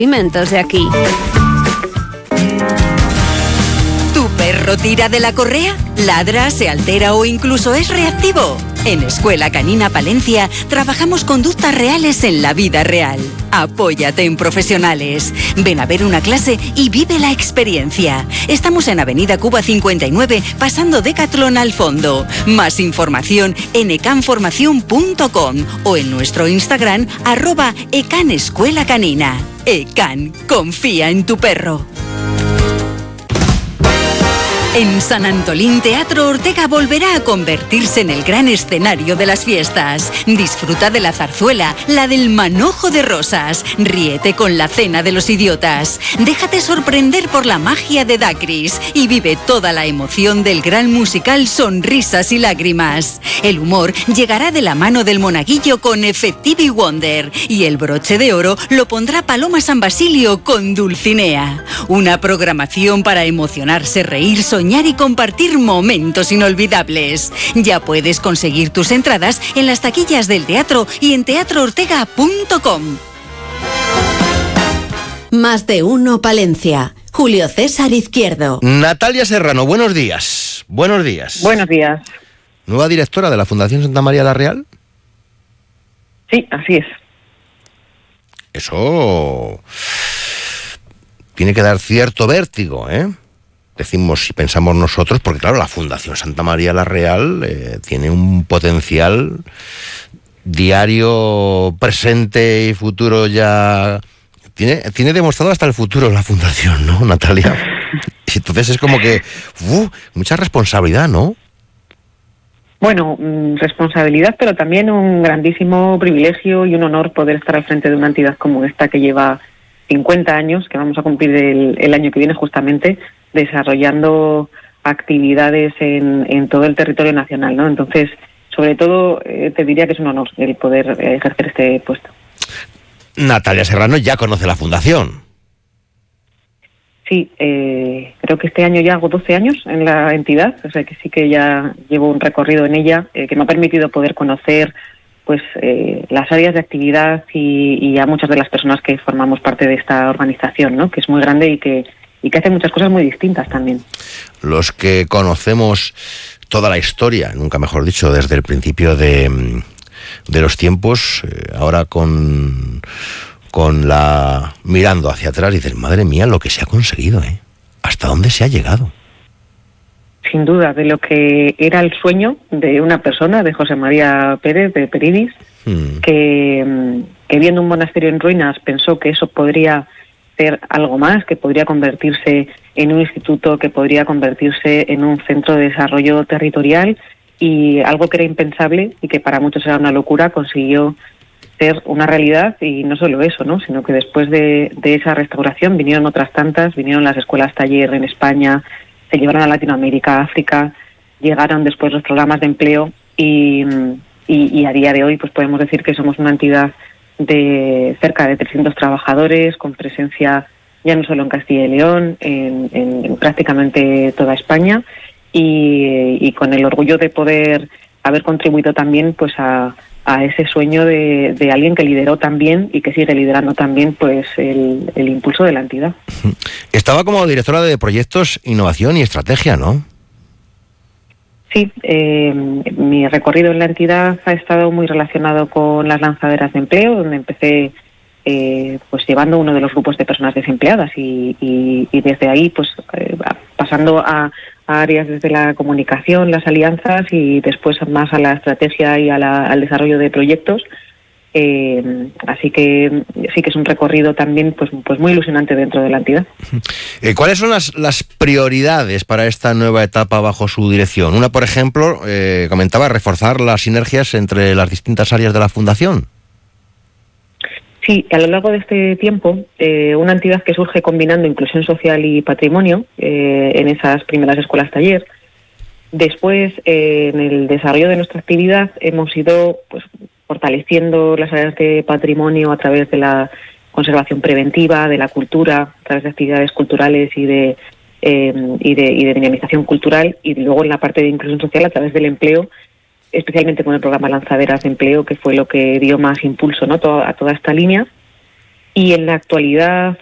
alimentos de aquí. ¿Tu perro tira de la correa? ¿Ladra, se altera o incluso es reactivo? En Escuela Canina Palencia trabajamos conductas reales en la vida real. Apóyate en profesionales. Ven a ver una clase y vive la experiencia. Estamos en Avenida Cuba 59, pasando Decathlon al fondo. Más información en ecanformacion.com o en nuestro Instagram @ecanescuelacanina. Ecan, confía en tu perro. En San Antolín Teatro Ortega volverá a convertirse en el gran escenario de las fiestas. Disfruta de la zarzuela, la del manojo de rosas. Ríete con la cena de los idiotas. Déjate sorprender por la magia de Dacris y vive toda la emoción del gran musical Sonrisas y Lágrimas. El humor llegará de la mano del monaguillo con Effective Wonder y el broche de oro lo pondrá Paloma San Basilio con Dulcinea. Una programación para emocionarse, reír, soñar y compartir momentos inolvidables. Ya puedes conseguir tus entradas en las taquillas del teatro y en teatroortega.com. Más de uno Palencia. Julio César Izquierdo. Natalia Serrano, buenos días. Buenos días. Buenos días. ¿Nueva directora de la Fundación Santa María la Real? Sí, así es. Eso tiene que dar cierto vértigo, ¿eh? Decimos, si pensamos nosotros, porque claro, la Fundación Santa María la Real tiene un potencial diario, presente y futuro ya. Tiene demostrado hasta el futuro la Fundación, ¿no, Natalia? Y entonces es como que mucha responsabilidad, ¿no? Bueno, responsabilidad, pero también un grandísimo privilegio y un honor poder estar al frente de una entidad como esta que lleva 50 años, que vamos a cumplir el año que viene justamente, desarrollando actividades en todo el territorio nacional, ¿no? Entonces, sobre todo, te diría que es un honor el poder ejercer este puesto. Natalia Serrano ya conoce la Fundación. Sí, creo que este año ya hago 12 años en la entidad, o sea que sí que ya llevo un recorrido en ella que me ha permitido poder conocer pues las áreas de actividad y a muchas de las personas que formamos parte de esta organización, ¿no? Que es muy grande y que hace muchas cosas muy distintas también. Los que conocemos toda la historia, nunca mejor dicho, desde el principio de los tiempos, ahora con la mirando hacia atrás, dices, madre mía, lo que se ha conseguido, ¿eh? ¿Hasta dónde se ha llegado? Sin duda, de lo que era el sueño de una persona, de José María Pérez, de Peridis, que viendo un monasterio en ruinas pensó que eso podría ser algo más, que podría convertirse en un instituto, que podría convertirse en un centro de desarrollo territorial, y algo que era impensable y que para muchos era una locura consiguió ser una realidad. Y no solo eso, ¿no? Sino que después de esa restauración vinieron otras tantas, vinieron las escuelas taller en España, se llevaron a Latinoamérica, a África, llegaron después los programas de empleo y a día de hoy pues podemos decir que somos una entidad de cerca de 300 trabajadores, con presencia ya no solo en Castilla y León, en prácticamente toda España, y con el orgullo de poder haber contribuido también pues a ese sueño de alguien que lideró también y que sigue liderando también pues el impulso de la entidad. Estaba como directora de proyectos, innovación y estrategia, ¿no? Sí, mi recorrido en la entidad ha estado muy relacionado con las lanzaderas de empleo, donde empecé pues llevando uno de los grupos de personas desempleadas y desde ahí pues pasando a áreas desde la comunicación, las alianzas y después más a la estrategia y al desarrollo de proyectos. Así que sí que es un recorrido también pues muy ilusionante dentro de la entidad. ¿Cuáles son las prioridades para esta nueva etapa bajo su dirección? Una, por ejemplo, comentaba, reforzar las sinergias entre las distintas áreas de la Fundación. Sí, a lo largo de este tiempo, una entidad que surge combinando inclusión social y patrimonio en esas primeras escuelas taller. Después, en el desarrollo de nuestra actividad, hemos ido pues fortaleciendo las áreas de patrimonio a través de la conservación preventiva, de la cultura, a través de actividades culturales y de dinamización cultural, y luego en la parte de inclusión social a través del empleo, especialmente con el programa Lanzaderas de Empleo, que fue lo que dio más impulso, ¿no?, a toda esta línea. Y en la actualidad